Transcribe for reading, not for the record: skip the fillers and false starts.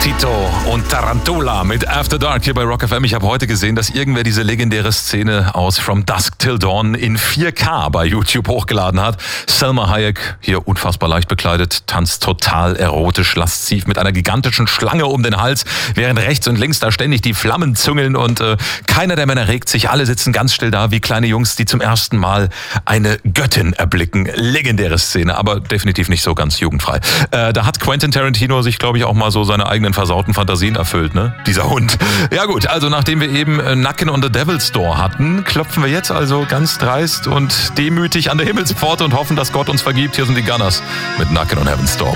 Tito und Tarantula mit After Dark hier bei Rock FM. Ich habe heute gesehen, dass irgendwer diese legendäre Szene aus From Dusk Till Dawn in 4K bei YouTube hochgeladen hat. Salma Hayek, hier unfassbar leicht bekleidet, tanzt total erotisch, lasziv mit einer gigantischen Schlange um den Hals, während rechts und links da ständig die Flammen züngeln und keiner der Männer regt sich. Alle sitzen ganz still da wie kleine Jungs, die zum ersten Mal eine Göttin erblicken. Legendäre Szene, aber definitiv nicht so ganz jugendfrei. Da hat Quentin Tarantino sich, glaube ich, auch mal so seine eigenen versauten Fantasien erfüllt, ne? Dieser Hund. Ja gut, also nachdem wir eben Knockin' on the Devil's Door hatten, klopfen wir jetzt also ganz dreist und demütig an der Himmelspforte und hoffen, dass Gott uns vergibt. Hier sind die Gunners mit Knockin' on Heaven's Door.